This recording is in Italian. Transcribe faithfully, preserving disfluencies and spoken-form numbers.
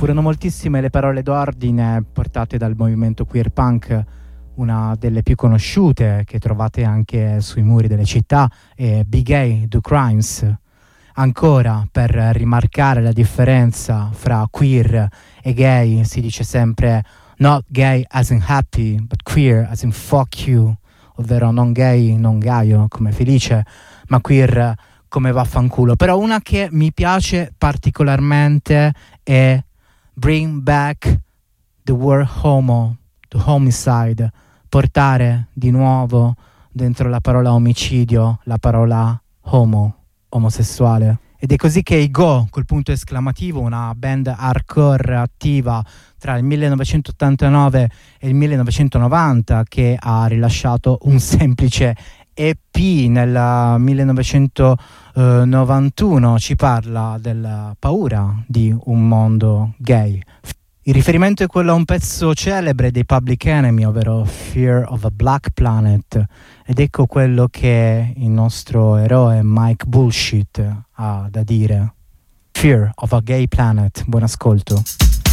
Furono moltissime le parole d'ordine portate dal movimento queer punk. Una delle più conosciute, che trovate anche sui muri delle città, è Be Gay, Do Crimes. Ancora, per rimarcare la differenza fra queer e gay, si dice sempre not gay as in happy, but queer as in fuck you, ovvero non gay, non gaio, come felice, ma queer come vaffanculo. Però una che mi piace particolarmente è Bring Back the Word Homo, the Homicide, portare di nuovo dentro la parola omicidio la parola homo, omosessuale. Ed è così che i Go, col punto esclamativo, una band hardcore attiva tra il millenovecentottantanove e il millenovecentonovanta, che ha rilasciato un semplice E P nel millenovecentonovantuno, ci parla della paura di un mondo gay. Il riferimento è quello a un pezzo celebre dei Public Enemy, ovvero Fear of a Black Planet, ed ecco quello che il nostro eroe Mike Bullshit ha da dire. Fear of a Gay Planet. Buon ascolto.